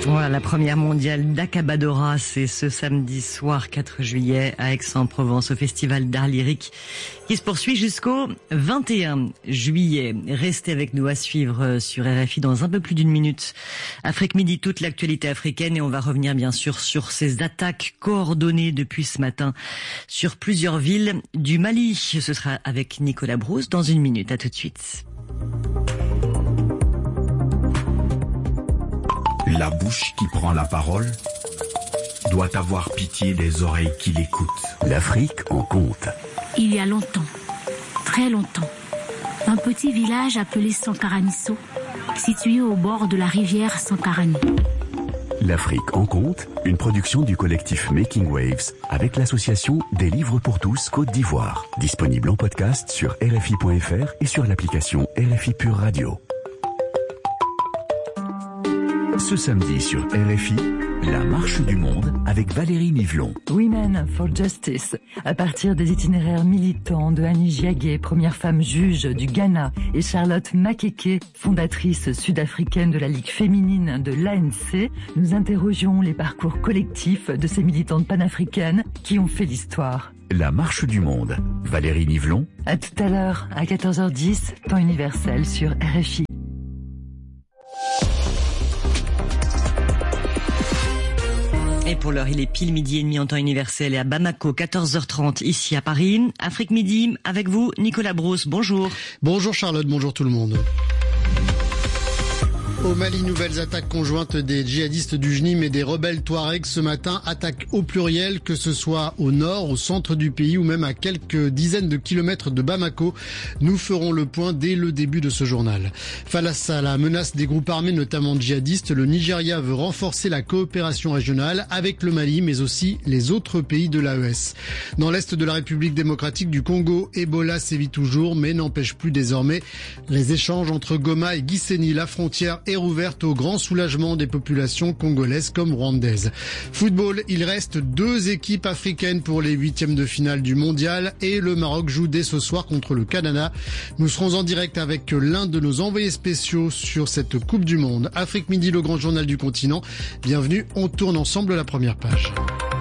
Voilà, la première mondiale d'Acabadora, c'est ce samedi soir 4 juillet à Aix-en-Provence au Festival d'Art Lyrique qui se poursuit jusqu'au 21 juillet. Restez avec nous à suivre sur RFI dans un peu plus d'une minute. Afrique Midi, toute l'actualité africaine, et on va revenir bien sûr sur ces attaques coordonnées depuis ce matin sur plusieurs villes du Mali. Ce sera avec Nicolas Brousse dans une minute. À tout de suite. La bouche qui prend la parole doit avoir pitié des oreilles qui l'écoutent. L'Afrique en compte. Il y a longtemps, très longtemps, un petit village appelé Sankaranisso, situé au bord de la rivière Sankarani. L'Afrique en compte, une production du collectif Making Waves avec l'association des livres pour tous Côte d'Ivoire. Disponible en podcast sur RFI.fr et sur l'application RFI Pure Radio. Ce samedi sur RFI, la marche du monde avec Valérie Nivelon. Women for Justice, à partir des itinéraires militants de Annie Giagé, première femme juge du Ghana, et Charlotte Makeke, fondatrice sud-africaine de la Ligue féminine de l'ANC, nous interrogeons les parcours collectifs de ces militantes panafricaines qui ont fait l'histoire. La marche du monde, Valérie Nivelon. À tout à l'heure, à 14h10, temps universel sur RFI. Et pour l'heure, il est pile midi et demi en temps universel et à Bamako, 14h30 ici à Paris. Afrique Midi, avec vous, Nicolas Brousse. Bonjour. Bonjour Charlotte, bonjour tout le monde. Au Mali, nouvelles attaques conjointes des djihadistes du JNIM et des rebelles Touaregs ce matin. Attaques au pluriel, que ce soit au nord, au centre du pays ou même à quelques dizaines de kilomètres de Bamako. Nous ferons le point dès le début de ce journal. Face à la menace des groupes armés, notamment djihadistes, le Nigeria veut renforcer la coopération régionale avec le Mali, mais aussi les autres pays de l'AES. Dans l'est de la République démocratique du Congo, Ebola sévit toujours, mais n'empêche plus désormais les échanges entre Goma et Gisenyi. La frontière est rouverte au grand soulagement des populations congolaises comme rwandaises. Football, il reste 2 équipes africaines pour les 8e de finale du mondial et le Maroc joue dès ce soir contre le Canada. Nous serons en direct avec l'un de nos envoyés spéciaux sur cette Coupe du Monde. Afrique Midi, le grand journal du continent. Bienvenue, on tourne ensemble la première page.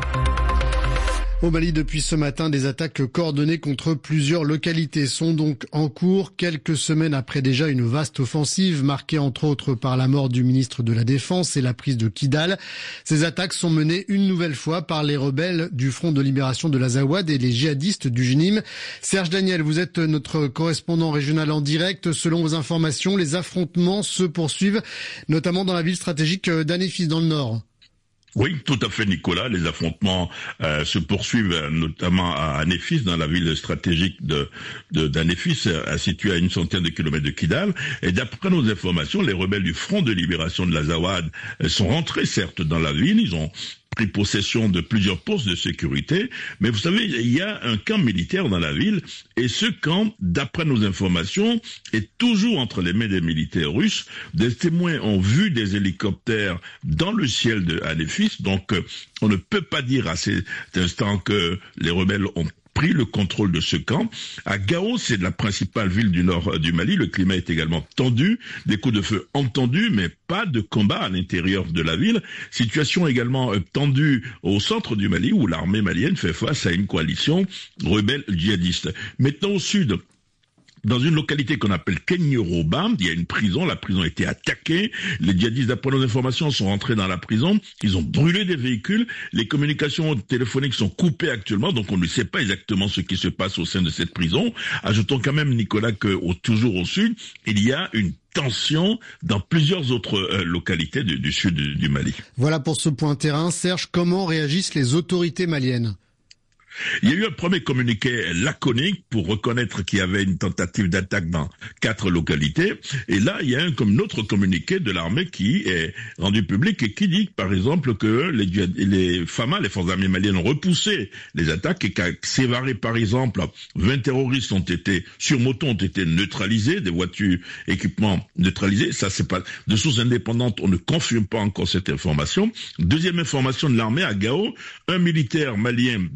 Au Mali, depuis ce matin, des attaques coordonnées contre plusieurs localités sont donc en cours, quelques semaines après déjà une vaste offensive marquée entre autres par la mort du ministre de la Défense et la prise de Kidal. Ces attaques sont menées une nouvelle fois par les rebelles du Front de libération de l'Azawad et les djihadistes du JNIM. Serge Daniel, vous êtes notre correspondant régional en direct. Selon vos informations, les affrontements se poursuivent, notamment dans la ville stratégique d'Anefis dans le nord. Oui, tout à fait, Nicolas. Les affrontements se poursuivent notamment à Anefis, dans la ville stratégique d'Anefis, située à une centaine de kilomètres de Kidal. Et d'après nos informations, les rebelles du Front de libération de l'Azawad sont rentrés, certes, dans la ville. Ils ont pris possession de plusieurs postes de sécurité, mais vous savez, il y a un camp militaire dans la ville, et ce camp, d'après nos informations, est toujours entre les mains des militaires russes. Des témoins ont vu des hélicoptères dans le ciel de Anefis, donc on ne peut pas dire à cet instant que les rebelles ont pris le contrôle de ce camp. À Gao, c'est la principale ville du nord du Mali. Le climat est également tendu, des coups de feu entendus, mais pas de combat à l'intérieur de la ville. Situation également tendue au centre du Mali, où l'armée malienne fait face à une coalition rebelle djihadiste. Maintenant au sud, dans une localité qu'on appelle Kenyoroba, il y a une prison, la prison a été attaquée, les djihadistes, d'après nos informations, sont rentrés dans la prison, ils ont brûlé des véhicules, les communications téléphoniques sont coupées actuellement, donc on ne sait pas exactement ce qui se passe au sein de cette prison. Ajoutons quand même, Nicolas, que toujours au sud, il y a une tension dans plusieurs autres localités du sud du Mali. Voilà pour ce point terrain. Serge, comment réagissent les autorités maliennes ? Il y a eu un premier communiqué laconique pour reconnaître qu'il y avait une tentative d'attaque dans 4 localités. Et là, il y a un autre communiqué de l'armée qui est rendu public et qui dit, par exemple, que les FAMA, les forces armées maliennes, ont repoussé les attaques et qu'à Sévaré, par exemple, 20 terroristes sur moto ont été neutralisés, des voitures, équipements neutralisés. Ça, c'est pas de sources indépendantes. On ne confirme pas encore cette information. Deuxième information de l'armée à Gao, un militaire malien de l'armée régulière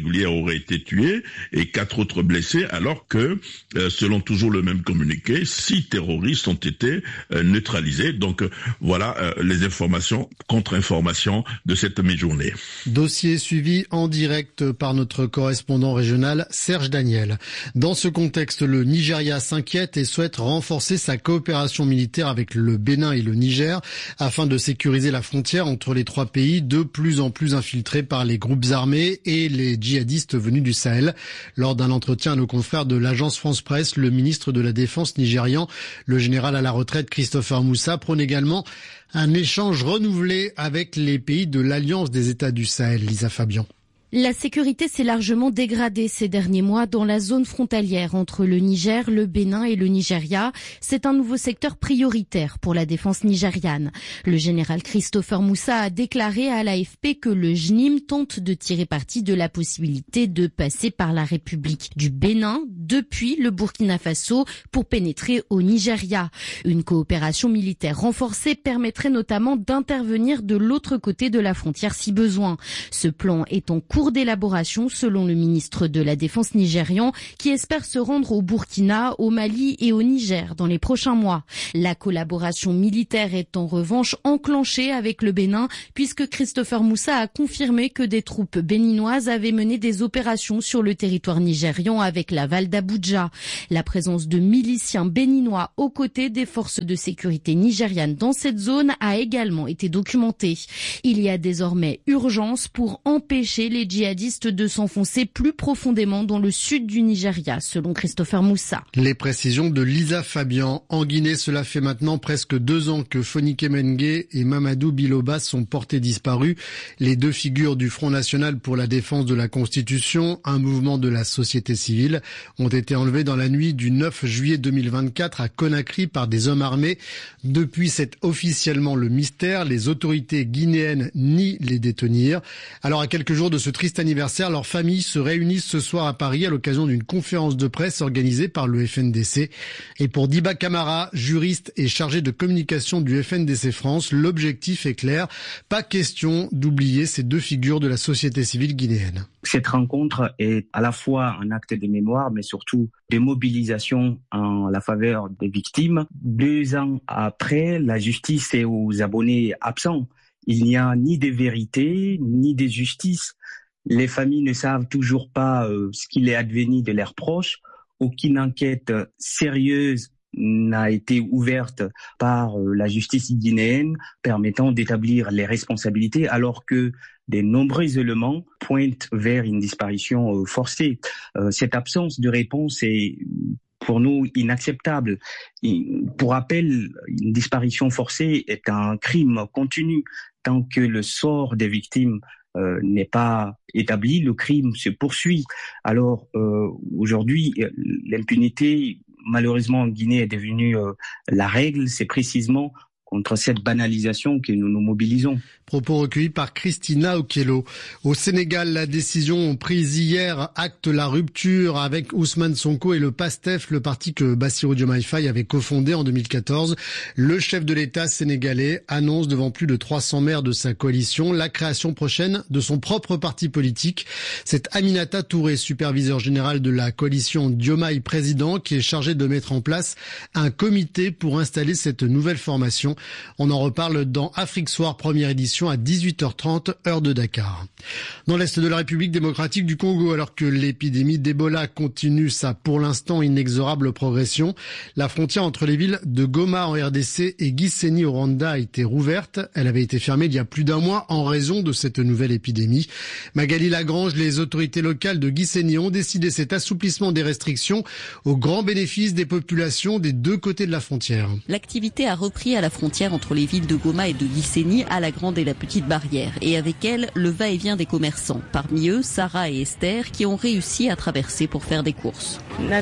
régulière auraient été tués et 4 autres blessés, alors que, selon toujours le même communiqué, 6 terroristes ont été neutralisés. Donc voilà les informations, contre-informations de cette mi-journée. Dossier suivi en direct par notre correspondant régional Serge Daniel. Dans ce contexte, le Nigeria s'inquiète et souhaite renforcer sa coopération militaire avec le Bénin et le Niger afin de sécuriser la frontière entre les 3 pays de plus en plus infiltrés par les groupes armés et les djihadistes venus du Sahel. Lors d'un entretien à nos confrères de l'agence France-Presse, le ministre de la Défense nigérian, le général à la retraite Christopher Moussa, prône également un échange renouvelé avec les pays de l'Alliance des États du Sahel. Lisa Fabian. La sécurité s'est largement dégradée ces derniers mois dans la zone frontalière entre le Niger, le Bénin et le Nigeria. C'est un nouveau secteur prioritaire pour la défense nigériane. Le général Christopher Moussa a déclaré à l'AFP que le JNIM tente de tirer parti de la possibilité de passer par la République du Bénin depuis le Burkina Faso pour pénétrer au Nigeria. Une coopération militaire renforcée permettrait notamment d'intervenir de l'autre côté de la frontière si besoin. Ce plan est en cours d'élaboration selon le ministre de la Défense nigérian qui espère se rendre au Burkina, au Mali et au Niger dans les prochains mois. La collaboration militaire est en revanche enclenchée avec le Bénin puisque Christopher Moussa a confirmé que des troupes béninoises avaient mené des opérations sur le territoire nigérian avec l'aval d'Abuja. La présence de miliciens béninois aux côtés des forces de sécurité nigérianes dans cette zone a également été documentée. Il y a désormais urgence pour empêcher les djihadistes de s'enfoncer plus profondément dans le sud du Nigeria, selon Christopher Moussa. Les précisions de Lisa Fabian. En Guinée, cela fait maintenant presque 2 ans que Fonike Mengue et Mamadou Biloba sont portés disparus. Les 2 figures du Front National pour la défense de la Constitution, un mouvement de la société civile, ont été enlevés dans la nuit du 9 juillet 2024 à Conakry par des hommes armés. Depuis, c'est officiellement le mystère. Les autorités guinéennes nient les détenir. Alors, à quelques jours de ce triste anniversaire, leurs familles se réunissent ce soir à Paris à l'occasion d'une conférence de presse organisée par le FNDC. Et pour Diba Camara, juriste et chargé de communication du FNDC France, l'objectif est clair. Pas question d'oublier ces 2 figures de la société civile guinéenne. Cette rencontre est à la fois un acte de mémoire, mais surtout de mobilisation en la faveur des victimes. 2 ans après, la justice est aux abonnés absents. Il n'y a ni de vérité, ni de justice. Les familles ne savent toujours pas ce qu'il est advenu de leurs proches. Aucune enquête sérieuse n'a été ouverte par la justice guinéenne permettant d'établir les responsabilités alors que de nombreux éléments pointent vers une disparition forcée. Cette absence de réponse est pour nous inacceptable. Pour rappel, une disparition forcée est un crime continu. Tant que le sort des victimes n'est pas établi, le crime se poursuit. Alors aujourd'hui, l'impunité, malheureusement en Guinée, est devenue la règle. C'est précisément contre cette banalisation que nous nous mobilisons. Propos recueillis par Christina Okello. Au Sénégal, la décision prise hier acte la rupture avec Ousmane Sonko et le PASTEF, le parti que Bassirou Diomaye Faye avait cofondé en 2014. Le chef de l'État sénégalais annonce devant plus de 300 maires de sa coalition la création prochaine de son propre parti politique. C'est Aminata Touré, superviseur général de la coalition Diomaye Président, qui est chargé de mettre en place un comité pour installer cette nouvelle formation. On en reparle dans Afrique Soir, première édition à 18h30, heure de Dakar. Dans l'Est de la République démocratique du Congo, alors que l'épidémie d'Ebola continue sa pour l'instant inexorable progression, la frontière entre les villes de Goma en RDC et Gisenyi au Rwanda a été rouverte. Elle avait été fermée il y a plus d'1 mois en raison de cette nouvelle épidémie. Magali Lagrange, les autorités locales de Gisenyi ont décidé cet assouplissement des restrictions au grand bénéfice des populations des 2 côtés de la frontière. L'activité a repris à la frontière entre les villes de Goma et de Gisenyi à la grande et la petite barrière. Et avec elle, le va-et-vient des commerçants. Parmi eux, Sarah et Esther qui ont réussi à traverser pour faire des courses.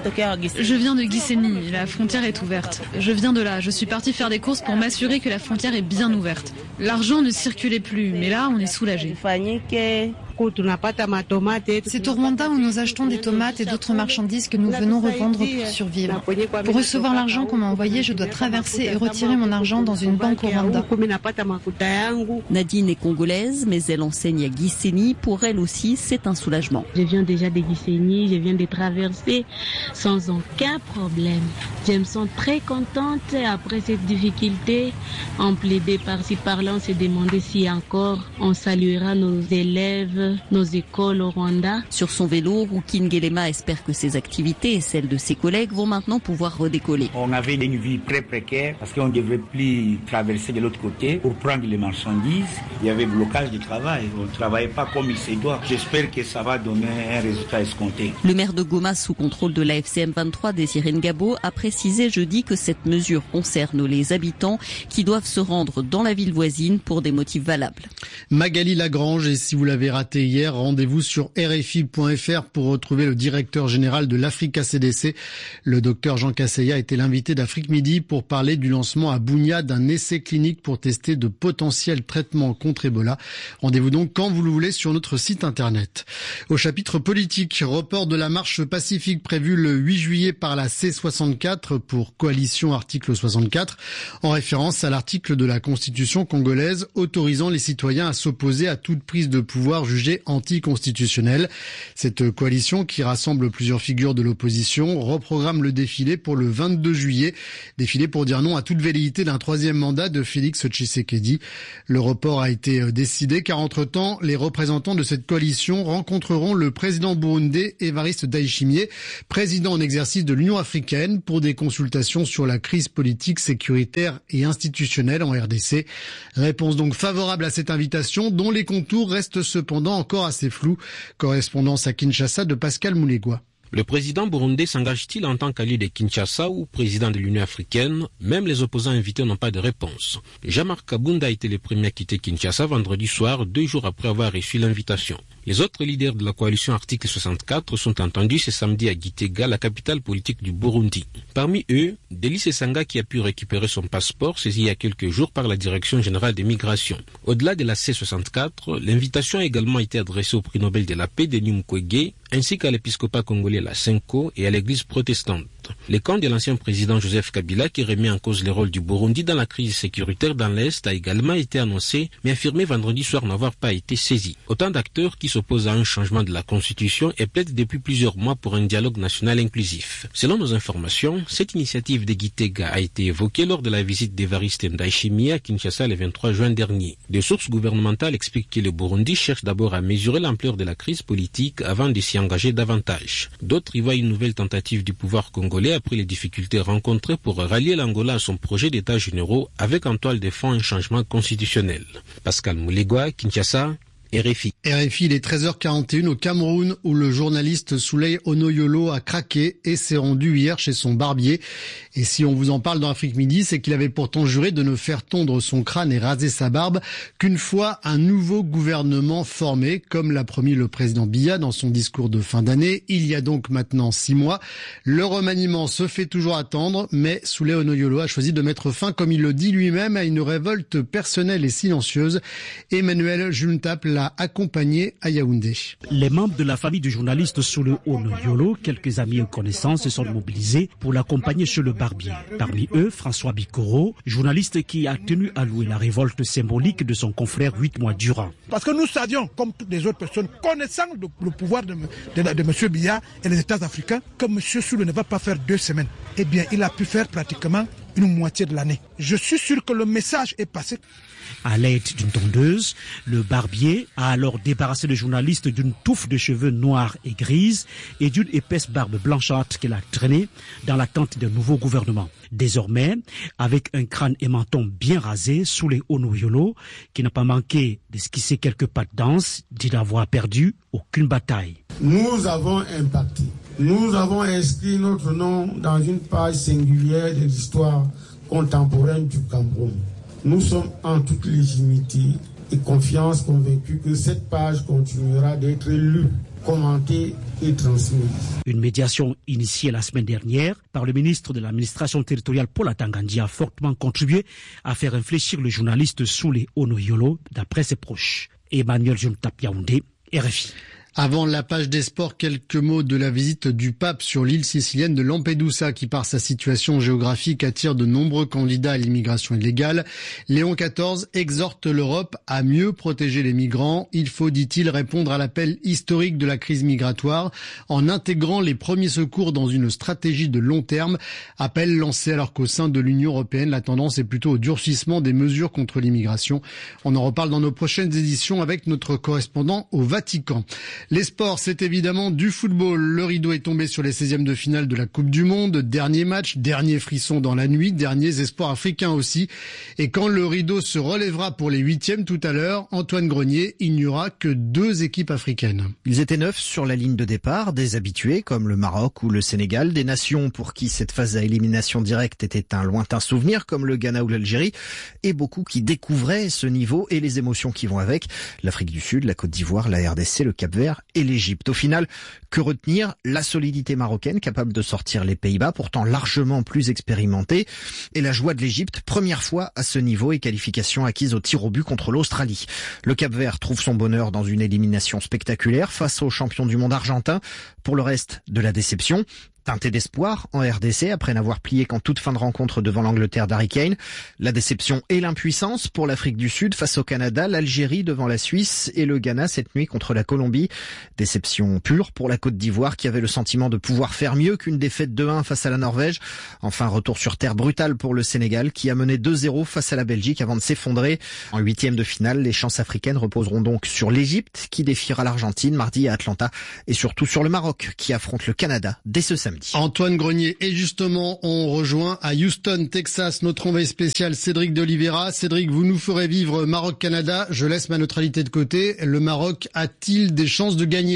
Je viens de Gisenyi, la frontière est ouverte. Je viens de là, je suis partie faire des courses pour m'assurer que la frontière est bien ouverte. L'argent ne circulait plus, mais là, on est soulagé. C'est au Rwanda où nous achetons des tomates et d'autres marchandises que nous venons revendre pour survivre. Pour recevoir l'argent qu'on m'a envoyé, je dois traverser et retirer mon argent dans une banque au Rwanda. Nadine est congolaise, mais elle enseigne à Gisenyi. Pour elle aussi, c'est un soulagement. Je viens déjà de Gisenyi, je viens de traverser sans aucun problème. Je me sens très contente après cette difficulté. On plaidait par-ci par-là, on s'est demandé si encore on saluera nos élèves, nos écoles au Rwanda. Sur son vélo, Rukin Gelema espère que ses activités et celles de ses collègues vont maintenant pouvoir redécoller. On avait une vie très précaire parce qu'on ne devait plus traverser de l'autre côté pour prendre les marchandises. Il y avait blocage du travail. On ne travaillait pas comme il se doit. J'espère que ça va donner un résultat escompté. Le maire de Goma, sous contrôle de la FCM 23, Désiré Ngabo, a précisé jeudi que cette mesure concerne les habitants qui doivent se rendre dans la ville voisine pour des motifs valables. Magali Lagrange, et si vous l'avez raté hier, rendez-vous sur RFI.fr pour retrouver le directeur général de l'Africa CDC. Le docteur Jean Kasseya était l'invité d'Afrique Midi pour parler du lancement à Bunia d'un essai clinique pour tester de potentiels traitements contre Ebola. Rendez-vous donc quand vous le voulez sur notre site internet. Au chapitre politique, report de la marche pacifique prévue le 8 juillet par la C64 pour coalition article 64, en référence à l'article de la Constitution congolaise autorisant les citoyens à s'opposer à toute prise de pouvoir jugée anticonstitutionnelle. Cette coalition, qui rassemble plusieurs figures de l'opposition, reprogramme le défilé pour le 22 juillet. Défilé pour dire non à toute velléité d'un troisième mandat de Félix Tshisekedi. Le report a été décidé car entre-temps, les représentants de cette coalition rencontreront le président burundais Évariste Ndayishimiye, président en exercice de l'Union africaine, pour des consultations sur la crise politique, sécuritaire et institutionnelle en RDC. Réponse donc favorable à cette invitation, dont les contours restent cependant encore assez flous. Correspondance à Kinshasa de Pascal Moulegua. Le président burundais s'engage-t-il en tant qu'allié de Kinshasa ou président de l'Union africaine? Même les opposants invités n'ont pas de réponse. Jean-Marc Kabunda a été le premier à quitter Kinshasa vendredi soir, 2 jours après avoir reçu l'invitation. Les autres leaders de la coalition article 64 sont entendus ce samedi à Gitega, la capitale politique du Burundi. Parmi eux, Delis Esanga, qui a pu récupérer son passeport saisi il y a quelques jours par la Direction générale des migrations. Au-delà de la C64, l'invitation a également été adressée au prix Nobel de la paix Denis Mukwege, ainsi qu'à l'épiscopat congolais la Senko et à l'église protestante. Le camp de l'ancien président Joseph Kabila, qui remet en cause le rôle du Burundi dans la crise sécuritaire dans l'Est, a également été annoncé, mais affirmé vendredi soir n'avoir pas été saisi. Autant d'acteurs qui s'opposent à un changement de la Constitution et plaident depuis plusieurs mois pour un dialogue national inclusif. Selon nos informations, cette initiative de Gitega a été évoquée lors de la visite d'Évariste Ndayishimiye à Kinshasa le 23 juin dernier. Des sources gouvernementales expliquent que le Burundi cherche d'abord à mesurer l'ampleur de la crise politique avant de s'y engager davantage. D'autres y voient une nouvelle tentative du pouvoir congolais après les difficultés rencontrées pour rallier l'Angola à son projet d'état généraux avec en toile de fond un changement constitutionnel. Pascal Moulegua, Kinshasa, RFI. RFI, il est 13h41 au Cameroun, où le journaliste Souley Onoyolo a craqué et s'est rendu hier chez son barbier. Et si on vous en parle dans Afrique Midi, c'est qu'il avait pourtant juré de ne faire tondre son crâne et raser sa barbe qu'une fois un nouveau gouvernement formé, comme l'a promis le président Biya dans son discours de fin d'année, il y a donc maintenant 6 mois. Le remaniement se fait toujours attendre, mais Souley Onoyolo a choisi de mettre fin, comme il le dit lui-même, à une révolte personnelle et silencieuse. Emmanuel Juntap l'a accompagné à Yaoundé. Les membres de la famille du journaliste Souley Onoyolo, quelques amis et connaissances, se sont mobilisés pour l'accompagner chez le barbier. Parmi eux, François Bikoro, journaliste qui a tenu à louer la révolte symbolique de son confrère 8 mois durant. Parce que nous savions, comme toutes les autres personnes, connaissant le pouvoir de M. Biya et les États africains, que M. Souley ne va pas faire 2 semaines. Eh bien, il a pu faire pratiquement une moitié de l'année. Je suis sûr que le message est passé. À l'aide d'une tondeuse, le barbier a alors débarrassé le journaliste d'une touffe de cheveux noirs et grises et d'une épaisse barbe blanchâtre qu'il a traînée dans l'attente d'un nouveau gouvernement. Désormais, avec un crâne et menton bien rasés, Souley Onoyolo, qui n'a pas manqué d'esquisser quelques pas de danse, dit n'avoir perdu aucune bataille. Nous avons un parti. Nous avons inscrit notre nom dans une page singulière de l'histoire contemporaine du Cameroun. Nous sommes en toute légitimité et confiance convaincus que cette page continuera d'être lue, commentée et transmise. Une médiation initiée la semaine dernière par le ministre de l'administration territoriale Paul Atangandi a fortement contribué à faire infléchir le journaliste Souley Onoyolo d'après ses proches. Emmanuel Juntap, Yaoundé, RFI. Avant la page des sports, quelques mots de la visite du pape sur l'île sicilienne de Lampedusa qui, par sa situation géographique, attire de nombreux candidats à l'immigration illégale. Léon XIV exhorte l'Europe à mieux protéger les migrants. Il faut, dit-il, répondre à l'appel historique de la crise migratoire en intégrant les premiers secours dans une stratégie de long terme. Appel lancé alors qu'au sein de l'Union européenne, la tendance est plutôt au durcissement des mesures contre l'immigration. On en reparle dans nos prochaines éditions avec notre correspondant au Vatican. Les sports, c'est évidemment du football. Le rideau est tombé sur les 16e de finale de la Coupe du Monde. Dernier match, dernier frisson dans la nuit, derniers espoirs africains aussi. Et quand le rideau se relèvera pour les 8e tout à l'heure, Antoine Grenier, il n'y aura que 2 équipes africaines. Ils étaient 9 sur la ligne de départ, des habitués comme le Maroc ou le Sénégal, des nations pour qui cette phase à élimination directe était un lointain souvenir comme le Ghana ou l'Algérie, et beaucoup qui découvraient ce niveau et les émotions qui vont avec. L'Afrique du Sud, la Côte d'Ivoire, la RDC, le Cap-Vert et l'Égypte. Au final, que retenir? La solidité marocaine capable de sortir les Pays-Bas, pourtant largement plus expérimentés, et la joie de l'Égypte, première fois à ce niveau et qualification acquise au tir au but contre l'Australie. Le Cap-Vert trouve son bonheur dans une élimination spectaculaire face aux champions du monde argentin. Pour le reste, de la déception. Teinté d'espoir en RDC après n'avoir plié qu'en toute fin de rencontre devant l'Angleterre d'Harry Kane. La déception et l'impuissance pour l'Afrique du Sud face au Canada, l'Algérie devant la Suisse et le Ghana cette nuit contre la Colombie. Déception pure pour la Côte d'Ivoire qui avait le sentiment de pouvoir faire mieux qu'une défaite 2-1 face à la Norvège. Enfin, retour sur terre brutal pour le Sénégal qui a mené 2-0 face à la Belgique avant de s'effondrer. En 8e de finale, les chances africaines reposeront donc sur l'Égypte qui défiera l'Argentine mardi à Atlanta et surtout sur le Maroc qui affronte le Canada dès ce samedi. Antoine Grenier, et justement, on rejoint à Houston, Texas, notre envoyé spécial Cédric de Oliveira. Cédric, vous nous ferez vivre Maroc-Canada. Je laisse ma neutralité de côté. Le Maroc a-t-il des chances de gagner ?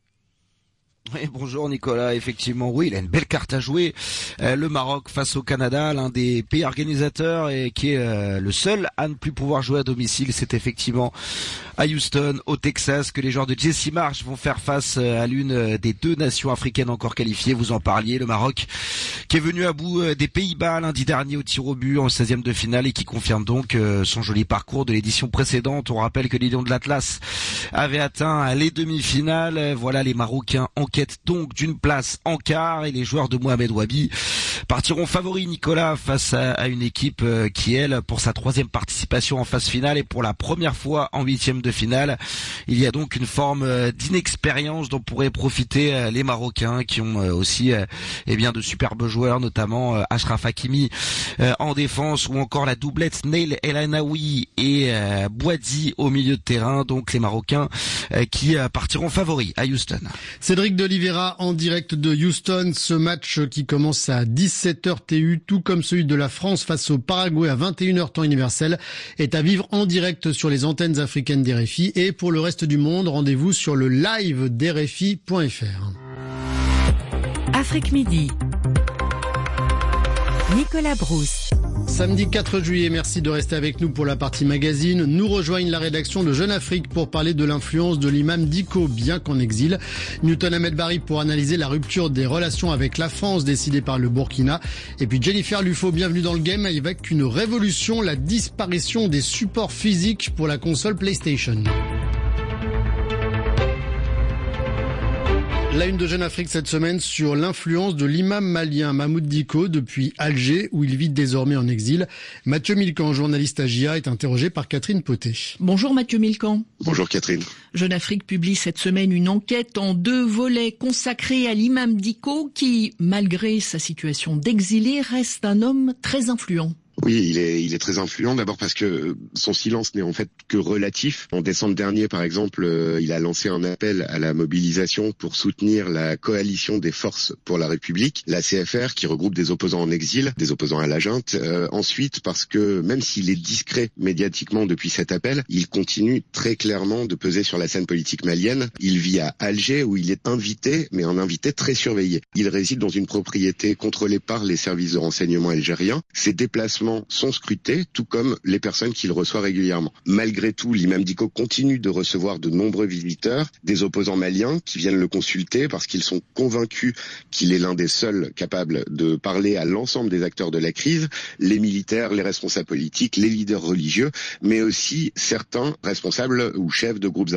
Oui, bonjour Nicolas, effectivement oui, il a une belle carte à jouer. Le Maroc face au Canada, l'un des pays organisateurs et qui est le seul à ne plus pouvoir jouer à domicile. C'est effectivement à Houston, au Texas, que les joueurs de Jesse Marsch vont faire face à l'une des 2 nations africaines encore qualifiées. Vous en parliez, le Maroc qui est venu à bout des Pays-Bas lundi dernier au tir au but en 16e de finale et qui confirme donc son joli parcours de l'édition précédente. On rappelle que les Lions de l'Atlas avaient atteint les demi-finales. Voilà, les Marocains enquêtent donc d'une place en quart et les joueurs de Mohamed Wabi partiront favoris, Nicolas, face à une équipe qui, elle, pour sa 3e participation en phase finale et pour la première fois en 8e de finale. Il y a donc une forme d'inexpérience dont pourraient profiter les Marocains qui ont aussi de superbes joueurs, notamment Achraf Hakimi en défense ou encore la doublette Neil El Anaoui et Bouadzi au milieu de terrain. Donc les Marocains qui partiront favoris à Houston. Cédric de Oliveira en direct de Houston. Ce match qui commence à 17h TU, tout comme celui de la France face au Paraguay à 21h temps universel, est à vivre en direct sur les antennes africaines d'RFI. Et pour le reste du monde, rendez-vous sur le live d'RFI.fr. Afrique Midi. Nicolas Brousse. Samedi 4 juillet, merci de rester avec nous pour la partie magazine. Nous rejoignent la rédaction de Jeune Afrique pour parler de l'influence de l'imam Dicko, bien qu'en exil. Newton Ahmed Barry pour analyser la rupture des relations avec la France décidée par le Burkina. Et puis Jennifer Lufo, bienvenue dans le game avec une révolution, la disparition des supports physiques pour la console PlayStation. La une de Jeune Afrique cette semaine sur l'influence de l'imam malien Mahmoud Dicko depuis Alger où il vit désormais en exil. Mathieu Milcan, journaliste à JA, est interrogé par Catherine Potet. Bonjour Mathieu Milcan. Bonjour Catherine. Jeune Afrique publie cette semaine une enquête en 2 volets consacrée à l'imam Dicko qui, malgré sa situation d'exilé, reste un homme très influent. Oui, il est très influent, d'abord parce que son silence n'est en fait que relatif. En décembre dernier, par exemple, il a lancé un appel à la mobilisation pour soutenir la coalition des forces pour la République, la CFR, qui regroupe des opposants en exil, des opposants à la junte. Ensuite, parce que même s'il est discret médiatiquement depuis cet appel, il continue très clairement de peser sur la scène politique malienne. Il vit à Alger où il est invité, mais un invité très surveillé. Il réside dans une propriété contrôlée par les services de renseignement algériens. Ses déplacements sont scrutés, tout comme les personnes qu'il reçoit régulièrement. Malgré tout, l'imam Dicko continue de recevoir de nombreux visiteurs, des opposants maliens qui viennent le consulter parce qu'ils sont convaincus qu'il est l'un des seuls capables de parler à l'ensemble des acteurs de la crise, les militaires, les responsables politiques, les leaders religieux, mais aussi certains responsables ou chefs de groupes armés.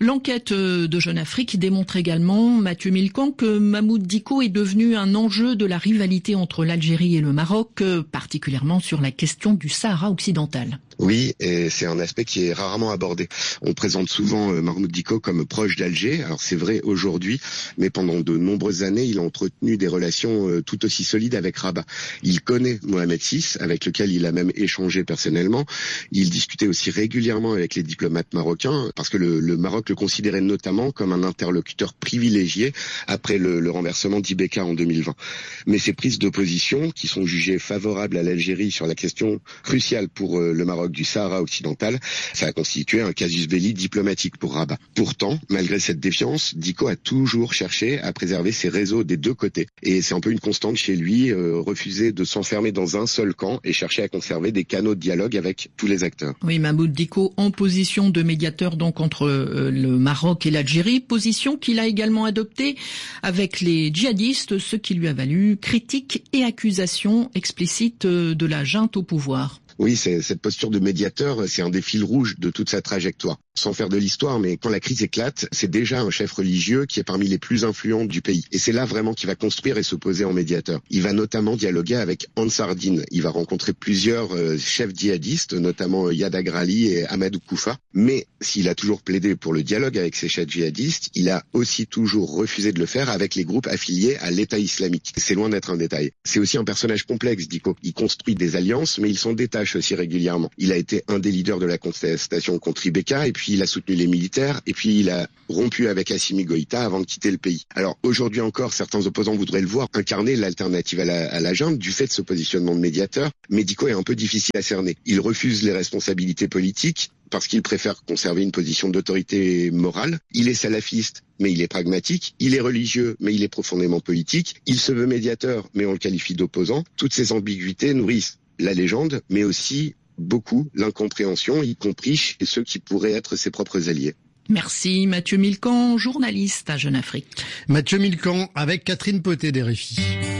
L'enquête de Jeune Afrique démontre également, Mathieu Milcan, que Mahmoud Dicko est devenu un enjeu de la rivalité entre l'Algérie et le Maroc, particulièrement sur la question du Sahara occidental. Oui, et c'est un aspect qui est rarement abordé. On présente souvent Mahmoud Dicko comme proche d'Alger. Alors c'est vrai aujourd'hui, mais pendant de nombreuses années, il a entretenu des relations tout aussi solides avec Rabat. Il connaît Mohamed VI, avec lequel il a même échangé personnellement. Il discutait aussi régulièrement avec les diplomates marocains, parce que le Maroc le considérait notamment comme un interlocuteur privilégié après le renversement d'Ibeka en 2020. Mais ces prises de position, qui sont jugées favorables à l'Algérie sur la question cruciale pour le Maroc du Sahara occidental, ça a constitué un casus belli diplomatique pour Rabat. Pourtant, malgré cette défiance, Dicko a toujours cherché à préserver ses réseaux des deux côtés. Et c'est un peu une constante chez lui, refuser de s'enfermer dans un seul camp et chercher à conserver des canaux de dialogue avec tous les acteurs. Oui, Mahmoud Dicko en position de médiateur donc entre le Maroc et l'Algérie, position qu'il a également adoptée avec les djihadistes, ce qui lui a valu critiques et accusations explicites de la junte au pouvoir. Oui, cette posture de médiateur, c'est un des fils rouges de toute sa trajectoire. Sans faire de l'histoire, mais quand la crise éclate, c'est déjà un chef religieux qui est parmi les plus influents du pays. Et c'est là vraiment qu'il va construire et s'opposer en médiateur. Il va notamment dialoguer avec Ansar Dine. Il va rencontrer plusieurs chefs djihadistes, notamment Yad Agrali et Ahmed Koufa. Mais s'il a toujours plaidé pour le dialogue avec ces chefs djihadistes, il a aussi toujours refusé de le faire avec les groupes affiliés à l'État islamique. C'est loin d'être un détail. C'est aussi un personnage complexe, Dicko. Il construit des alliances, mais il s'en détache aussi régulièrement. Il a été un des leaders de la contestation contre Ibeka, et puis il a soutenu les militaires, et puis il a rompu avec Assimi Goïta avant de quitter le pays. Alors aujourd'hui encore, certains opposants voudraient le voir incarner l'alternative à la junte du fait de ce positionnement de médiateur, mais Dicko est un peu difficile à cerner. Il refuse les responsabilités politiques parce qu'il préfère conserver une position d'autorité morale. Il est salafiste, mais il est pragmatique. Il est religieux, mais il est profondément politique. Il se veut médiateur, mais on le qualifie d'opposant. Toutes ces ambiguïtés nourrissent la légende, mais aussi beaucoup l'incompréhension, y compris chez ceux qui pourraient être ses propres alliés. Merci Mathieu Milcan, journaliste à Jeune Afrique. Mathieu Milcan avec Catherine Potet d'RFI.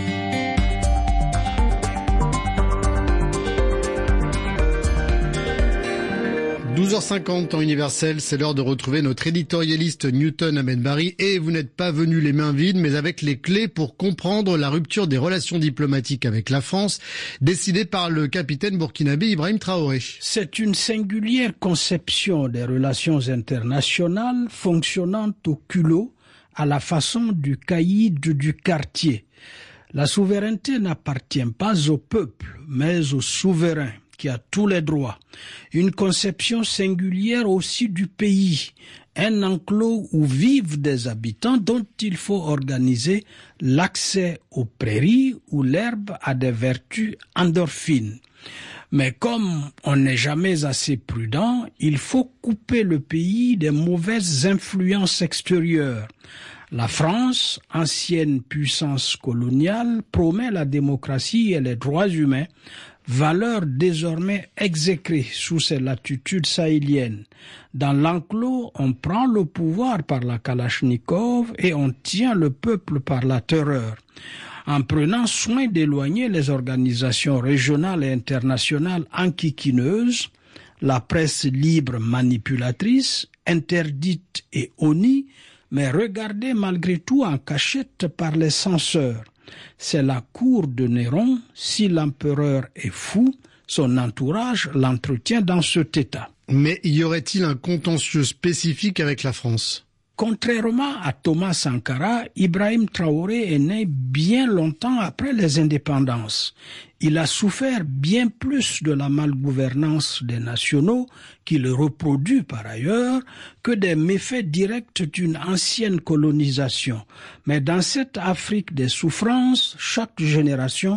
12h50 temps universel, c'est l'heure de retrouver notre éditorialiste Newton Ahmed-Bari, et vous n'êtes pas venu les mains vides, mais avec les clés pour comprendre la rupture des relations diplomatiques avec la France, décidée par le capitaine burkinabé Ibrahim Traoré. C'est une singulière conception des relations internationales fonctionnant au culot, à la façon du caïd du quartier. La souveraineté n'appartient pas au peuple, mais au souverain, qui a tous les droits. Une conception singulière aussi du pays, un enclos où vivent des habitants dont il faut organiser l'accès aux prairies où l'herbe a des vertus endorphines. Mais comme on n'est jamais assez prudent, il faut couper le pays des mauvaises influences extérieures. La France, ancienne puissance coloniale, promet la démocratie et les droits humains, valeurs désormais exécrées sous ses latitudes sahéliennes. Dans l'enclos, on prend le pouvoir par la Kalachnikov et on tient le peuple par la terreur. En prenant soin d'éloigner les organisations régionales et internationales enquiquineuses, la presse libre manipulatrice, interdite et honnie, mais regardée malgré tout en cachette par les censeurs. C'est la cour de Néron, si l'empereur est fou, son entourage l'entretient dans cet état. Mais y aurait-il un contentieux spécifique avec la France ? Contrairement à Thomas Sankara, Ibrahim Traoré est né bien longtemps après les indépendances. Il a souffert bien plus de la malgouvernance des nationaux, qu'il reproduit par ailleurs, que des méfaits directs d'une ancienne colonisation. Mais dans cette Afrique des souffrances, chaque génération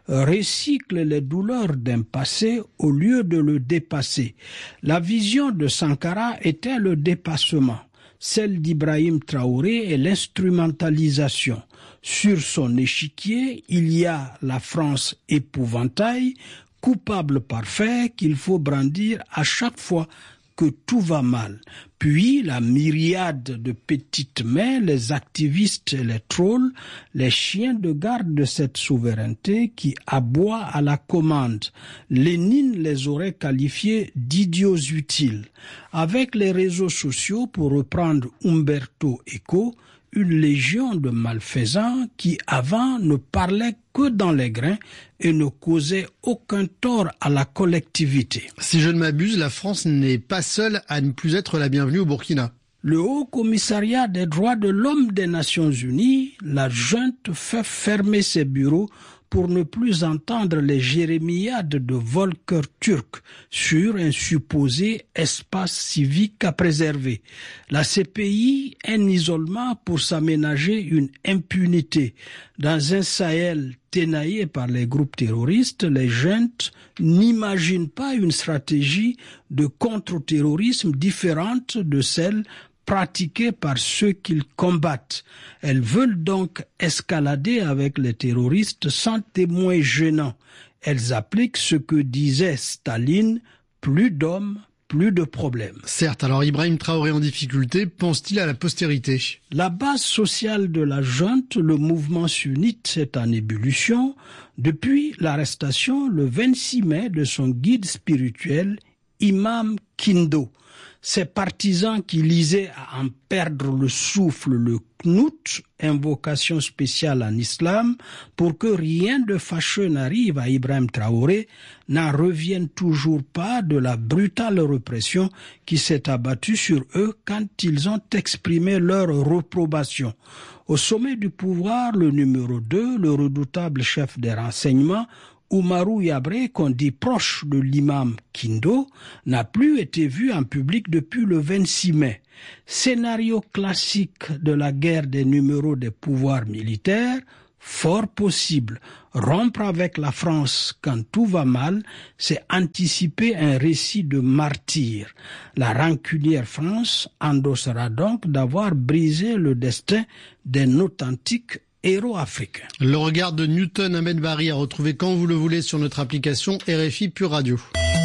recycle les douleurs d'un passé au lieu de le dépasser. La vision de Sankara était le dépassement. Celle d'Ibrahim Traoré est l'instrumentalisation. Sur son échiquier, il y a la France épouvantail, coupable parfait qu'il faut brandir à chaque fois que tout va mal. Puis la myriade de petites mains, les activistes et les trolls, les chiens de garde de cette souveraineté qui aboient à la commande. Lénine les aurait qualifiés d'idiots utiles. Avec les réseaux sociaux, pour reprendre Umberto Eco, une légion de malfaisants qui avant ne parlaient que dans les grains et ne causaient aucun tort à la collectivité. Si je ne m'abuse, la France n'est pas seule à ne plus être la bienvenue au Burkina. Le Haut Commissariat des droits de l'homme des Nations Unies, la junte, fait fermer ses bureaux pour ne plus entendre les jérémiades de Volker Turk sur un supposé espace civique à préserver. La CPI, un isolement pour s'aménager une impunité. Dans un Sahel ténaillé par les groupes terroristes, les juntes n'imaginent pas une stratégie de contre-terrorisme différente de celle pratiquées par ceux qu'ils combattent. Elles veulent donc escalader avec les terroristes sans témoins gênants. Elles appliquent ce que disait Staline, plus d'hommes, plus de problèmes. Certes, alors Ibrahim Traoré en difficulté, pense-t-il à la postérité? La base sociale de la junte, le mouvement sunnite, est en ébullition depuis l'arrestation le 26 mai de son guide spirituel, Imam Kindo. Ces partisans qui lisaient à en perdre le souffle le Qunut, invocation spéciale en islam, pour que rien de fâcheux n'arrive à Ibrahim Traoré, n'en reviennent toujours pas de la brutale répression qui s'est abattue sur eux quand ils ont exprimé leur réprobation. Au sommet du pouvoir, le numéro 2, le redoutable chef des renseignements, Oumarou Yabré, qu'on dit proche de l'imam Kindo, n'a plus été vu en public depuis le 26 mai. Scénario classique de la guerre des numéros des pouvoirs militaires, fort possible. Rompre avec la France quand tout va mal, c'est anticiper un récit de martyr. La rancunière France endossera donc d'avoir brisé le destin d'un authentique héros africain. Le regard de Newton Ahmed Bari à retrouver quand vous le voulez sur notre application RFI Pure Radio.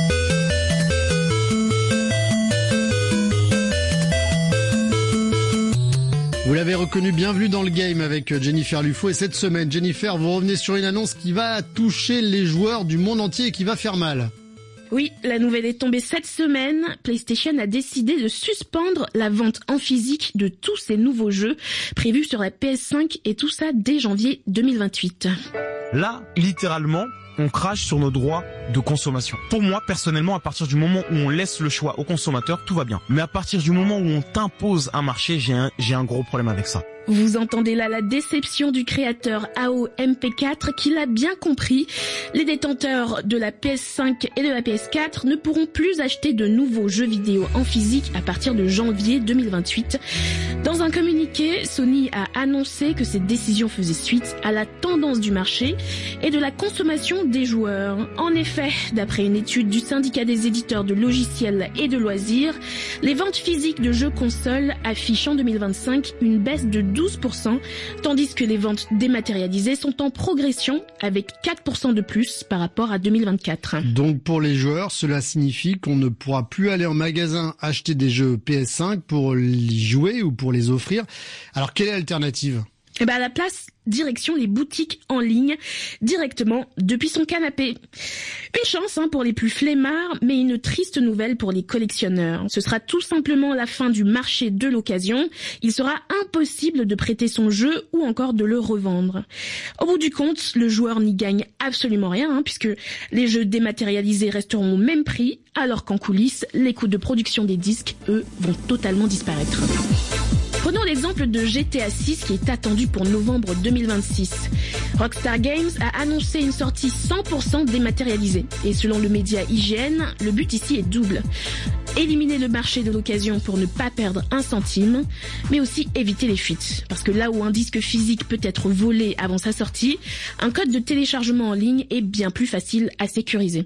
Vous l'avez reconnu, bienvenue dans le game avec Jennifer Lufo. Et cette semaine, Jennifer, vous revenez sur une annonce qui va toucher les joueurs du monde entier et qui va faire mal. Oui, la nouvelle est tombée cette semaine. PlayStation a décidé de suspendre la vente en physique de tous ses nouveaux jeux prévus sur la PS5 et tout ça dès janvier 2028. Là, littéralement, on crache sur nos droits de consommation. Pour moi, personnellement, à partir du moment où on laisse le choix au consommateur, tout va bien. Mais à partir du moment où on t'impose un marché, j'ai un gros problème avec ça. Vous entendez là la déception du créateur AO MP4 qui l'a bien compris. Les détenteurs de la PS5 et de la PS4 ne pourront plus acheter de nouveaux jeux vidéo en physique à partir de janvier 2028. Dans un communiqué, Sony a annoncé que cette décision faisait suite à la tendance du marché et de la consommation des joueurs. En effet, d'après une étude du syndicat des éditeurs de logiciels et de loisirs, les ventes physiques de jeux consoles affichent en 2025 une baisse de 12%, tandis que les ventes dématérialisées sont en progression avec 4% de plus par rapport à 2024. Donc pour les joueurs, cela signifie qu'on ne pourra plus aller en magasin acheter des jeux PS5 pour y jouer ou pour les offrir. Alors quelle est l'alternative ? À la place, direction les boutiques en ligne, directement depuis son canapé. Une chance pour les plus flemmards, mais une triste nouvelle pour les collectionneurs. Ce sera tout simplement la fin du marché de l'occasion. Il sera impossible de prêter son jeu ou encore de le revendre. Au bout du compte, le joueur n'y gagne absolument rien, puisque les jeux dématérialisés resteront au même prix, alors qu'en coulisses, les coûts de production des disques, eux, vont totalement disparaître. Prenons l'exemple de GTA 6 qui est attendu pour novembre 2026. Rockstar Games a annoncé une sortie 100% dématérialisée. Et selon le média IGN, le but ici est double. Éliminer le marché de l'occasion pour ne pas perdre un centime, mais aussi éviter les fuites. Parce que là où un disque physique peut être volé avant sa sortie, un code de téléchargement en ligne est bien plus facile à sécuriser.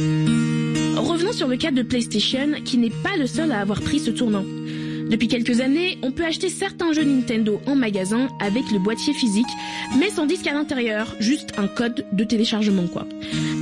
Revenons sur le cas de PlayStation, qui n'est pas le seul à avoir pris ce tournant. Depuis quelques années, on peut acheter certains jeux Nintendo en magasin avec le boîtier physique, mais sans disque à l'intérieur, juste un code de téléchargement quoi.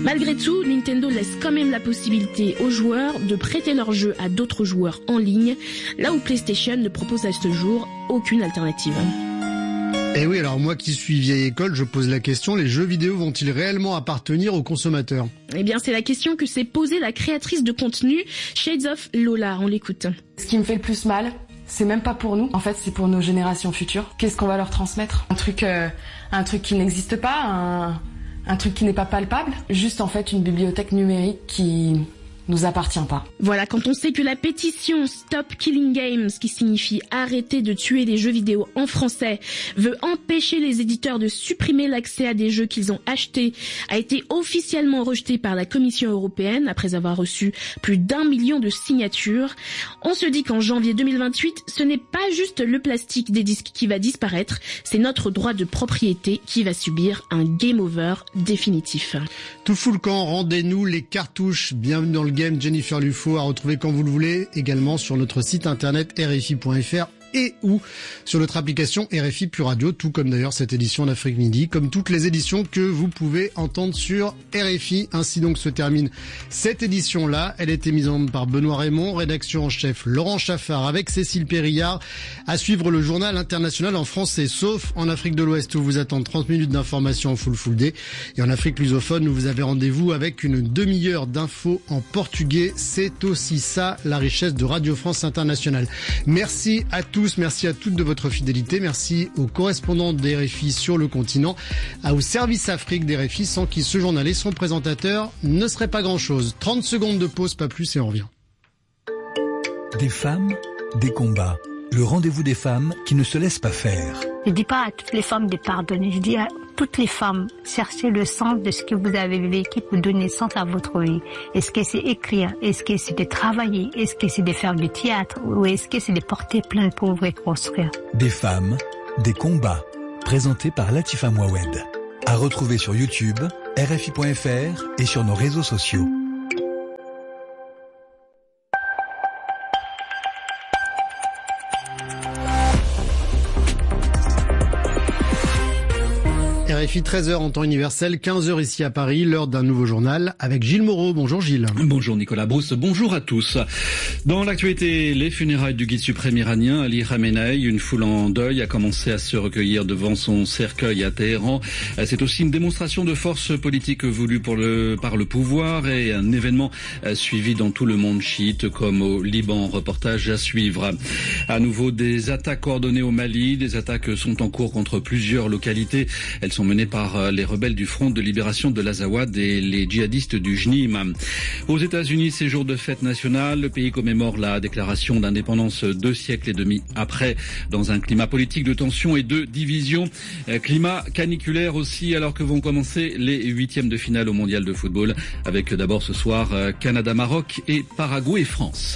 Malgré tout, Nintendo laisse quand même la possibilité aux joueurs de prêter leurs jeux à d'autres joueurs en ligne, là où PlayStation ne propose à ce jour aucune alternative. Et oui, alors moi qui suis vieille école, je pose la question, les jeux vidéo vont-ils réellement appartenir aux consommateurs ? Eh bien, c'est la question que s'est posée la créatrice de contenu Shades of Lola. On l'écoute. Ce qui me fait le plus mal, c'est même pas pour nous. En fait, c'est pour nos générations futures. Qu'est-ce qu'on va leur transmettre ? Un truc qui n'existe pas, un truc qui n'est pas palpable. Juste en fait une bibliothèque numérique qui nous appartient pas. Voilà, quand on sait que la pétition Stop Killing Games, qui signifie arrêter de tuer les jeux vidéo en français, veut empêcher les éditeurs de supprimer l'accès à des jeux qu'ils ont achetés, a été officiellement rejetée par la Commission européenne après avoir reçu plus d'1 million de signatures, on se dit qu'en janvier 2028, ce n'est pas juste le plastique des disques qui va disparaître, c'est notre droit de propriété qui va subir un game over définitif. Tout fout le camp, rendez-nous les cartouches. Bienvenue dans le game, Jennifer Lufo, à retrouver quand vous le voulez, également sur notre site internet rfi.fr et ou sur notre application RFI Pure Radio, tout comme d'ailleurs cette édition d'Afrique Midi, comme toutes les éditions que vous pouvez entendre sur RFI. Ainsi donc se termine cette édition-là. Elle a été mise en onde par Benoît Raymond, rédaction en chef Laurent Chaffard avec Cécile Périllard. À suivre le journal international en français, sauf en Afrique de l'Ouest où vous attendent 30 minutes d'information en full day. Et en Afrique lusophone, où vous avez rendez-vous avec une demi-heure d'infos en portugais. C'est aussi ça, la richesse de Radio France Internationale. Merci à tous. Merci à toutes de votre fidélité. Merci aux correspondants d'RFI sur le continent, au service Afrique d'RFI, sans qui ce journal et son présentateur ne seraient pas grand-chose. 30 secondes de pause, pas plus, et on revient. Des femmes, des combats. Le rendez-vous des femmes qui ne se laissent pas faire. Je dis pas à toutes les femmes de pardonner, je dis à toutes les femmes, cherchez le sens de ce que vous avez vécu pour donner sens à votre vie. Est-ce que c'est écrire? Est-ce que c'est de travailler? Est-ce que c'est de faire du théâtre? Ou est-ce que c'est de porter plainte pour vous reconstruire? Des femmes, des combats. Présenté par Latifa Mouawed. À retrouver sur YouTube, RFI.fr et sur nos réseaux sociaux. RFI 13h en temps universel, 15h ici à Paris, l'heure d'un nouveau journal avec Gilles Moreau. Bonjour Gilles. Bonjour Nicolas Brousse, bonjour à tous. Dans l'actualité, les funérailles du guide suprême iranien Ali Khamenei, une foule en deuil a commencé à se recueillir devant son cercueil à Téhéran. C'est aussi une démonstration de force politique voulue par le pouvoir et un événement suivi dans tout le monde chiite comme au Liban. Reportage à suivre. À nouveau des attaques coordonnées au Mali, des attaques sont en cours contre plusieurs localités. Elles sont menées par les rebelles du Front de libération de l'Azawad et les djihadistes du JNIM. Aux États-Unis, c'est jour de fête nationale. Le pays commémore la déclaration d'indépendance 2 siècles et demi après, dans un climat politique de tension et de division. Climat caniculaire aussi, alors que vont commencer les 8e de finale au mondial de football, avec d'abord ce soir Canada-Maroc et Paraguay-France.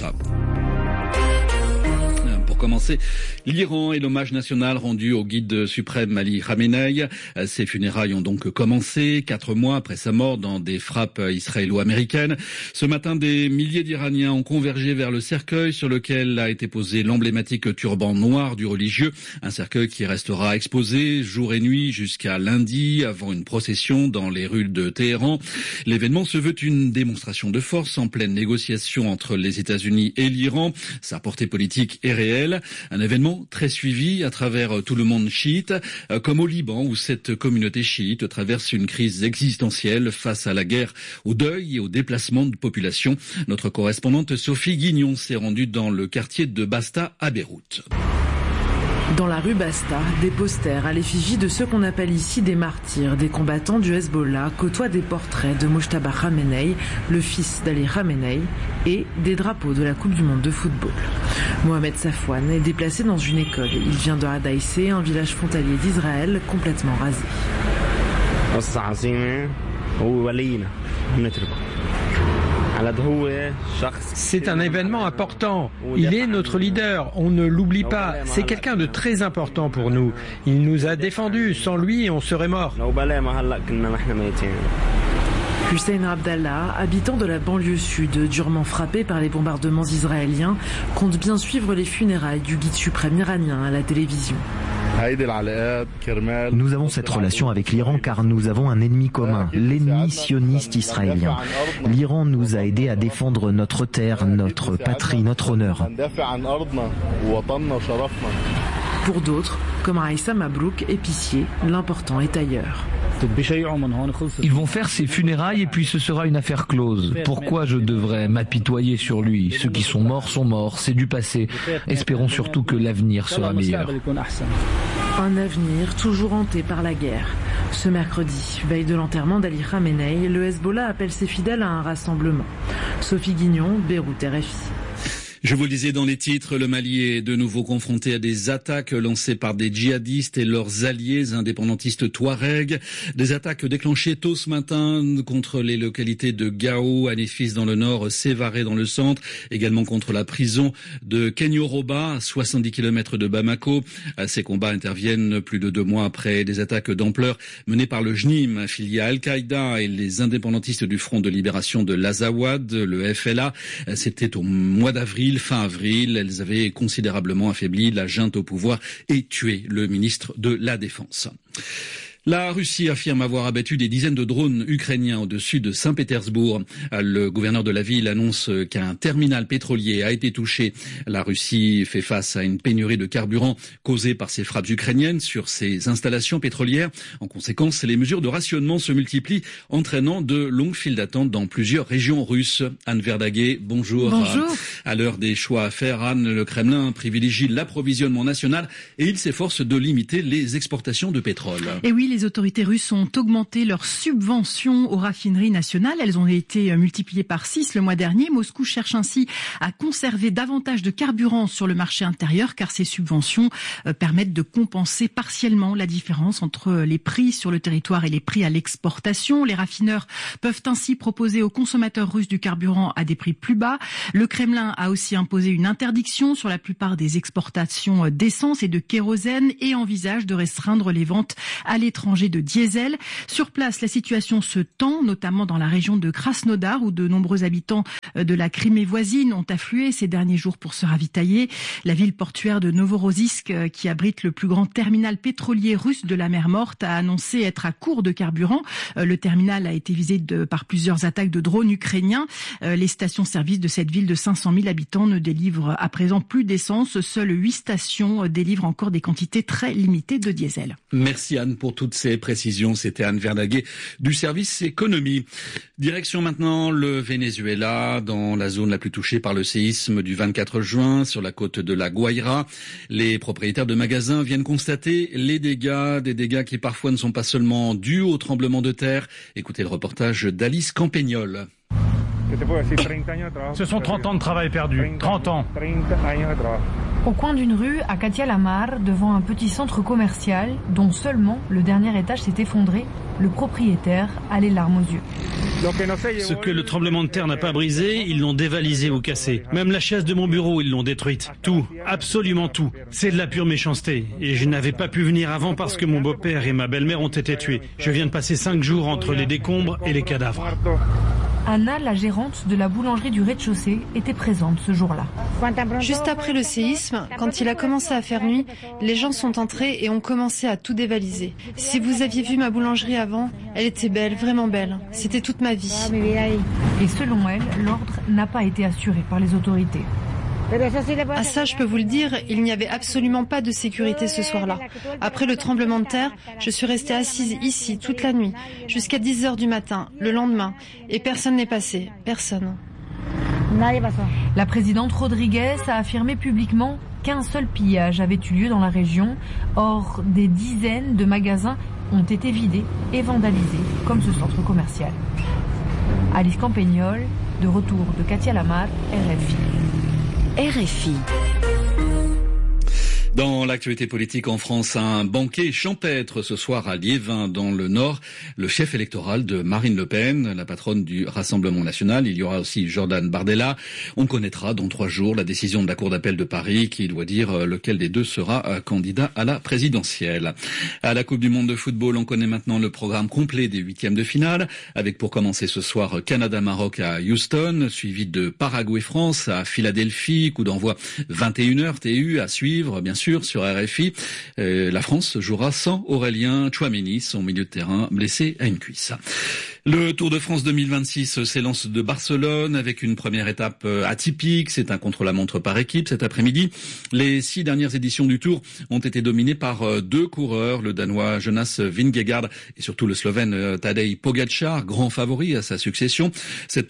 Pour commencer, l'Iran et l'hommage national rendu au guide suprême Ali Khamenei. Ces funérailles ont donc commencé 4 mois après sa mort dans des frappes israélo-américaines. Ce matin, des milliers d'Iraniens ont convergé vers le cercueil sur lequel a été posé l'emblématique turban noir du religieux. Un cercueil qui restera exposé jour et nuit jusqu'à lundi avant une procession dans les rues de Téhéran. L'événement se veut une démonstration de force en pleine négociation entre les États-Unis et l'Iran. Sa portée politique est réelle. Un événement très suivi à travers tout le monde chiite, comme au Liban où cette communauté chiite traverse une crise existentielle face à la guerre, au deuil et au déplacement de population. Notre correspondante Sophie Guignon s'est rendue dans le quartier de Basta à Beyrouth. Dans la rue Basta, des posters à l'effigie de ceux qu'on appelle ici des martyrs, des combattants du Hezbollah, côtoient des portraits de Mojtaba Khamenei, le fils d'Ali Khamenei, et des drapeaux de la Coupe du Monde de football. Mohamed Safwan est déplacé dans une école. Il vient de Hadaïsé, un village frontalier d'Israël, complètement rasé. C'est un événement important. Il est notre leader, on ne l'oublie pas. C'est quelqu'un de très important pour nous. Il nous a défendus. Sans lui, on serait morts. Hussein Abdallah, habitant de la banlieue sud, durement frappé par les bombardements israéliens, compte bien suivre les funérailles du guide suprême iranien à la télévision. Nous avons cette relation avec l'Iran car nous avons un ennemi commun, l'ennemi sioniste israélien. L'Iran nous a aidés à défendre notre terre, notre patrie, notre honneur. Pour d'autres, comme Raïssa Mabrouk, épicier, l'important est ailleurs. Ils vont faire ses funérailles et puis ce sera une affaire close. Pourquoi je devrais m'apitoyer sur lui? Ceux qui sont morts, c'est du passé. Espérons surtout que l'avenir sera meilleur. Un avenir toujours hanté par la guerre. Ce mercredi, veille de l'enterrement d'Ali Khamenei, le Hezbollah appelle ses fidèles à un rassemblement. Sophie Guignon, Beyrouth, RFI. Je vous le disais dans les titres, le Mali est de nouveau confronté à des attaques lancées par des djihadistes et leurs alliés indépendantistes touaregs. Des attaques déclenchées tôt ce matin contre les localités de Gao, Anéfis dans le nord, Sévaré dans le centre, également contre la prison de Kenyoroba, à 70 km de Bamako. Ces combats interviennent plus de 2 mois après des attaques d'ampleur menées par le JNIM, affilié à Al-Qaïda et les indépendantistes du Front de libération de l'Azawad, le FLA. C'était au mois d'avril. Fin avril, elles avaient considérablement affaibli la junte au pouvoir et tué le ministre de la Défense. La Russie affirme avoir abattu des dizaines de drones ukrainiens au-dessus de Saint-Pétersbourg. Le gouverneur de la ville annonce qu'un terminal pétrolier a été touché. La Russie fait face à une pénurie de carburant causée par ces frappes ukrainiennes sur ses installations pétrolières. En conséquence, les mesures de rationnement se multiplient, entraînant de longues files d'attente dans plusieurs régions russes. Anne Verdaguet, bonjour. Bonjour. À l'heure des choix à faire, Anne, le Kremlin privilégie l'approvisionnement national et il s'efforce de limiter les exportations de pétrole. Et oui, les autorités russes ont augmenté leurs subventions aux raffineries nationales. Elles ont été multipliées par 6 le mois dernier. Moscou cherche ainsi à conserver davantage de carburant sur le marché intérieur car ces subventions permettent de compenser partiellement la différence entre les prix sur le territoire et les prix à l'exportation. Les raffineurs peuvent ainsi proposer aux consommateurs russes du carburant à des prix plus bas. Le Kremlin a aussi imposé une interdiction sur la plupart des exportations d'essence et de kérosène et envisage de restreindre les ventes à l'étranger de diesel. Sur place, la situation se tend, notamment dans la région de Krasnodar, où de nombreux habitants de la Crimée voisine ont afflué ces derniers jours pour se ravitailler. La ville portuaire de Novorossiysk, qui abrite le plus grand terminal pétrolier russe de la mer Morte, a annoncé être à court de carburant. Le terminal a été visé par plusieurs attaques de drones ukrainiens. Les stations-service de cette ville de 500 000 habitants ne délivrent à présent plus d'essence. Seules 8 stations délivrent encore des quantités très limitées de diesel. Merci Anne pour toutes ces précisions. C'était Anne Verdaguet du service économie. Direction maintenant le Venezuela, dans la zone la plus touchée par le séisme du 24 juin, sur la côte de la Guaira. Les propriétaires de magasins viennent constater les dégâts, des dégâts qui parfois ne sont pas seulement dus au tremblement de terre. Écoutez le reportage d'Alice Campagnol. Ce sont 30 ans de travail perdu. 30 ans. Au coin d'une rue, à Katia Lamar, devant un petit centre commercial, dont seulement le dernier étage s'est effondré, le propriétaire a les larmes aux yeux. Ce que le tremblement de terre n'a pas brisé, ils l'ont dévalisé ou cassé. Même la chaise de mon bureau, ils l'ont détruite. Tout, absolument tout. C'est de la pure méchanceté. Et je n'avais pas pu venir avant parce que mon beau-père et ma belle-mère ont été tués. Je viens de passer 5 jours entre les décombres et les cadavres. Anna, la gérante de la boulangerie du rez-de-chaussée, était présente ce jour-là. Juste après le séisme, quand il a commencé à faire nuit, les gens sont entrés et ont commencé à tout dévaliser. Si vous aviez vu ma boulangerie avant, elle était belle, vraiment belle. C'était toute ma vie. Et selon elle, l'ordre n'a pas été assuré par les autorités. Ah ça, je peux vous le dire, il n'y avait absolument pas de sécurité ce soir-là. Après le tremblement de terre, je suis restée assise ici toute la nuit, jusqu'à 10h du matin, le lendemain, et personne n'est passé, personne. La présidente Rodriguez a affirmé publiquement qu'un seul pillage avait eu lieu dans la région. Or, des dizaines de magasins ont été vidés et vandalisés, comme ce centre commercial. Alice Campagnol, de retour de Katia Lamar, RFI. RFI. Dans l'actualité politique en France, un banquet champêtre ce soir à Liévin, dans le Nord. Le chef électoral de Marine Le Pen, la patronne du Rassemblement national. Il y aura aussi Jordan Bardella. On connaîtra dans 3 jours la décision de la Cour d'appel de Paris qui doit dire lequel des deux sera candidat à la présidentielle. À la Coupe du Monde de football, on connaît maintenant le programme complet des 8e de finale, avec pour commencer ce soir Canada-Maroc à Houston, suivi de Paraguay-France à Philadelphie, coup d'envoi 21h TU à suivre, bien sûr. sûr, sur RFI. La France jouera sans Aurélien Tchouaméni, son milieu de terrain blessé à une cuisse. Le Tour de France 2026 s'élance de Barcelone avec une première étape atypique. C'est un contre-la-montre par équipe cet après-midi. Les 6 dernières éditions du Tour ont été dominées par 2 coureurs, le Danois Jonas Vingegaard et surtout le Slovène Tadej Pogačar, grand favori à sa succession. Cette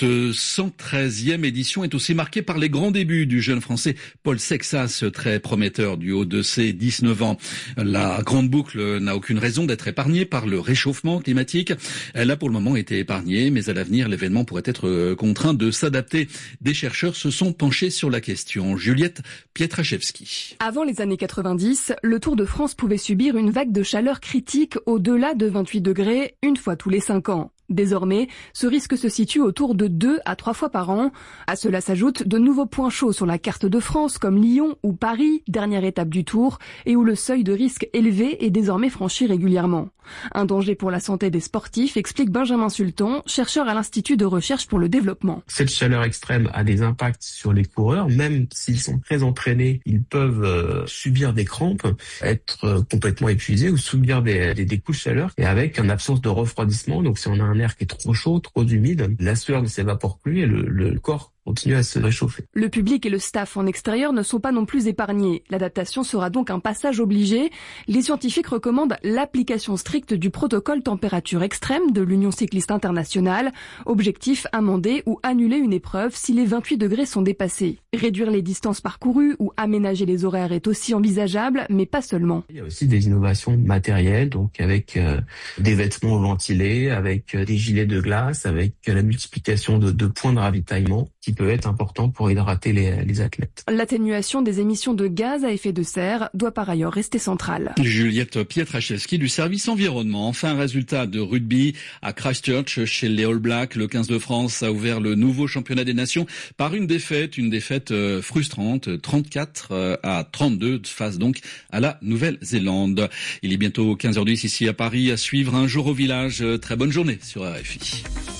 113e édition est aussi marquée par les grands débuts du jeune Français Paul Sexas, très prometteur du haut de ses 19 ans. La grande boucle n'a aucune raison d'être épargnée par le réchauffement climatique. Elle a pour le moment été épargnée, mais à l'avenir, l'événement pourrait être contraint de s'adapter. Des chercheurs se sont penchés sur la question. Juliette Pietraszewski. Avant les années 90, le Tour de France pouvait subir une vague de chaleur critique au-delà de 28 degrés une fois tous les 5 ans. Désormais, ce risque se situe autour de 2 à 3 fois par an. À cela s'ajoutent de nouveaux points chauds sur la carte de France comme Lyon ou Paris, dernière étape du Tour, et où le seuil de risque élevé est désormais franchi régulièrement. Un danger pour la santé des sportifs, explique Benjamin Sultan, chercheur à l'Institut de recherche pour le développement. Cette chaleur extrême a des impacts sur les coureurs, même s'ils sont très entraînés, ils peuvent subir des crampes, être complètement épuisés ou subir des coups de chaleur, et avec une absence de refroidissement. Donc si on a un air qui est trop chaud, trop humide, la sueur ne s'évapore plus et le corps continue à se réchauffer. Le public et le staff en extérieur ne sont pas non plus épargnés. L'adaptation sera donc un passage obligé. Les scientifiques recommandent l'application stricte du protocole température extrême de l'Union cycliste internationale. Objectif, amender ou annuler une épreuve si les 28 degrés sont dépassés. Réduire les distances parcourues ou aménager les horaires est aussi envisageable, mais pas seulement. Il y a aussi des innovations matérielles, donc avec des vêtements ventilés, avec des gilets de glace, avec la multiplication de points de ravitaillement qui peut être important pour hydrater les athlètes. L'atténuation des émissions de gaz à effet de serre doit par ailleurs rester centrale. Juliette Pietraszewski du service environnement. Enfin, résultat de rugby à Christchurch chez les All Blacks. Le 15 de France a ouvert le nouveau championnat des nations par une défaite frustrante, 34 à 32 face donc à la Nouvelle-Zélande. Il est bientôt 15h10 ici à Paris à suivre Un jour au village. Très bonne journée sur RFI.